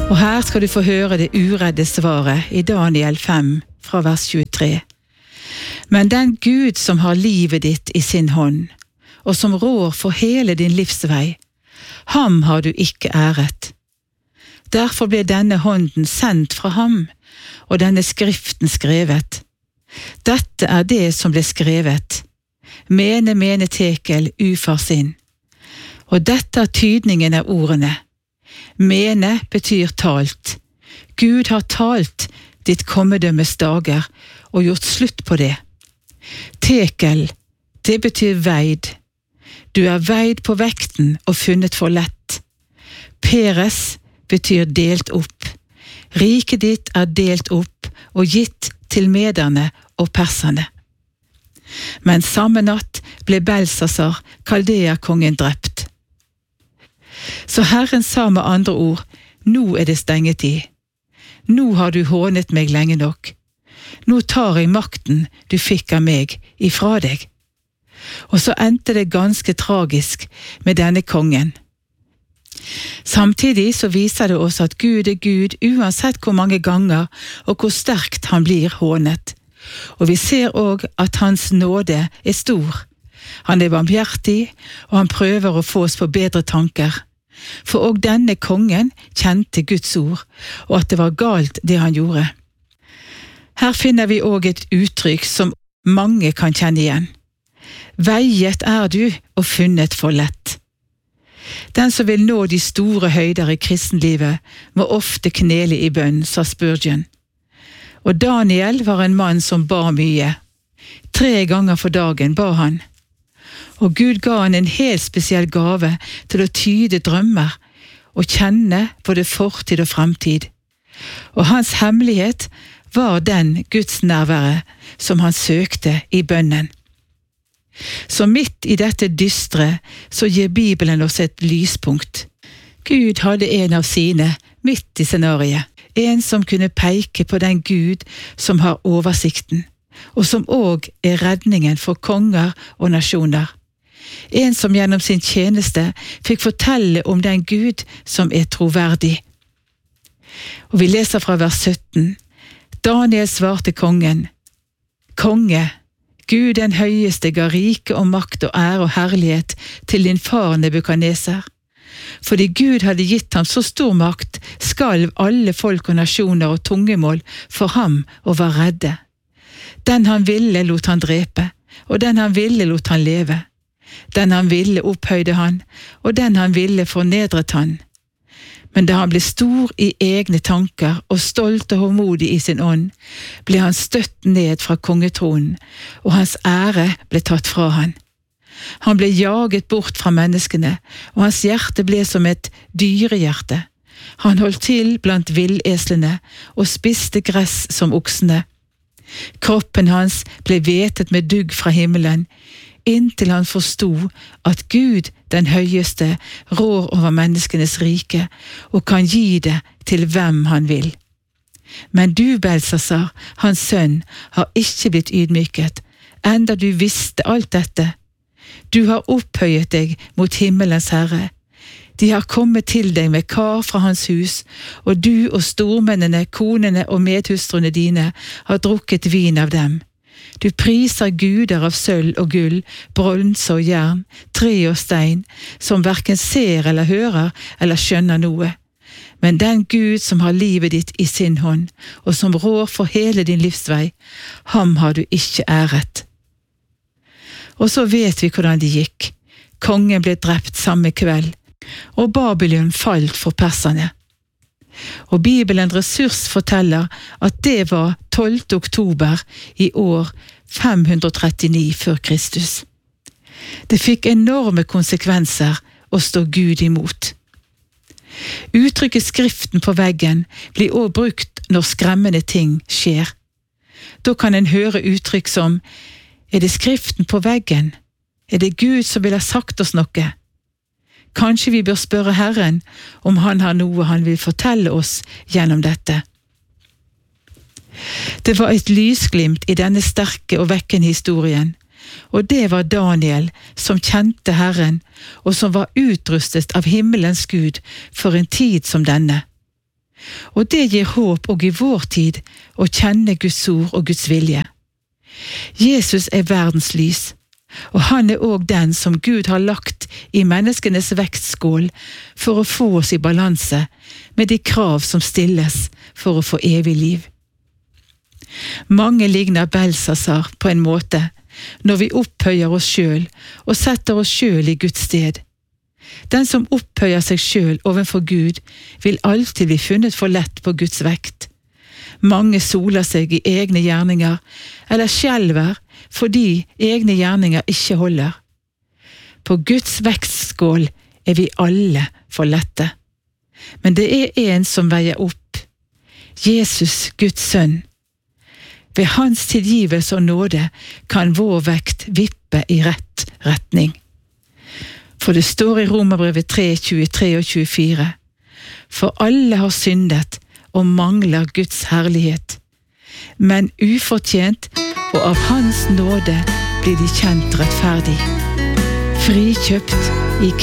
Og her skal du få høre det uredde svaret i Daniel 5 fra vers 23. Men den Gud som har livet ditt i sin hånd, og som rår for hele din livsvei, ham har du ikke æret. Derfor ble denne hånden sendt fra ham, og denne skriften skrevet. Dette er det som ble skrevet. Mene tekel ufarsin. Og dette er tydningen av ordene. Mene betyr talt. Gud har talt ditt kommedømmes dager og gjort slutt på det. Tekel, det betyr veid. Du er veid på vekten og funnet for lett. Peres betyr delt opp. Riket ditt er delt opp og gitt til mederne og perserne. Men samme natt ble Belsasar, Kaldea-kongen, drept. Så Herren sa med andre ord, nå er det stengetid. Nå har du hånet meg lenge nok. Nå tar jeg makten du fikk av meg ifra deg. Og så endte det ganske tragisk med denne kongen. Samtidig så viser det oss at Gud er Gud uansett hvor mange ganger og hvor sterkt han blir hånet. Og vi ser også at hans nåde er stor. Han er barmhjertig, og han prøver å få oss på bedre tanker. For også denne kongen kjente Guds ord, og at det var galt det han gjorde. Her finner vi også et uttrykk som mange kan kjenne igjen. Veiet er du og funnet for lett. Den som vil nå de store høyder i kristenlivet, må ofte knele i bønn, sa Spurgeon. Og Daniel var en mann som ba mye. 3 ganger for dagen ba han. Og Gud ga han en helt spesiell gave til å tyde drømmer og kjenne både fortid og fremtid. Og hans hemmelighet var den Guds nærvære som han søkte i bønnen. Så midt i dette dystre så gir Bibelen oss et lyspunkt. Gud hadde en av sine midt i scenariet. En som kunne peke på den Gud som har oversikten, og som også er redningen for konger og nasjoner. En som gjennom sin tjeneste fikk fortelle om den Gud som er troverdig. Og vi leser fra vers 17. Daniel svarte kongen, Konge, Gud den høyeste ga rike og makt og ære og herlighet til din far Nebukadneser. Fordi Gud hadde gitt ham så stor makt, skalv alle folk og nasjoner og tungemål for ham og var redde. Den han ville lot han drepe, og den han ville lot han leve. Den han ville opphøyde han, og den han ville fornedret han. Men da han ble stor i egne tanker og stolt og håndmodig i sin ånd, ble han støtt ned fra kongetronen, og hans ære ble tatt fra han. Han ble jaget bort fra menneskene, og hans hjerte ble som et dyrehjerte. Han holdt til blant villeslene og spiste gress som oksene. Kroppen hans ble hvetet med dugg fra himmelen, inntil han forstod at Gud, den høyeste, rår over menneskenes rike og kan gi det til hvem han vil. Men du, Belsasar, hans sønn, har ikke blitt ydmyket, enda du visste alt dette. Du har opphøyet deg mot himmelens Herre. De har kommet til deg med kar fra hans hus, og du og stormennene, konene og medhustruene dine har drukket vin av dem. Du priser guder av sølv og gull, bronse og jern, tre og stein, som hverken ser eller hører eller skjønner noe. Men den Gud som har livet ditt i sin hånd, og som rår for hele din livsvei, ham har du ikke æret. Og så vet vi hvordan det gikk. Kongen ble drept samme kveld, og Babylon falt for perserne. Og Bibelen Ressurs forteller at det var 12. oktober i år 539 før Kristus. Det fikk enorme konsekvenser å stå Gud imot. Uttrykket skriften på veggen blir også brukt når skremmende ting skjer. Da kan en høre uttrykk som, er det skriften på veggen? Er det Gud som vil ha sagt oss noe? Kanskje vi bør spørre Herren om han har noe han vil fortelle oss gjennom dette. Det var et lysglimt i denne sterke og vekkende historien, og det var Daniel som kjente Herren, og som var utrustet av himmelens Gud for en tid som denne. Og det gir håp og i vår tid å kjenne Guds ord og Guds vilje. Jesus verdens lys, og han også den som Gud har lagt i menneskenes vektskål for å få oss i balanse med de krav som stilles for å få evig liv. Mange ligner Belsasar på en måte når vi opphøyer oss selv og setter oss selv i Guds sted. Den som opphøyer seg selv overfor Gud vil alltid bli funnet for lett på Guds vekt. Mange soler seg i egne gjerninger, eller skjelver fordi egne gjerninger ikke holder. På Guds vektskål vi alle for lette. Men det en som veier opp, Jesus, Guds sønn. Ved hans tilgivelse og nåde kan vår vekt vippe i rett retning. For det står i Romerbrevet 3, 23 og 24. For alle har syndet og mangler Guds herlighet, men ufortjent og av hans nåde blir de kjent rettferdig. Frikjøpt i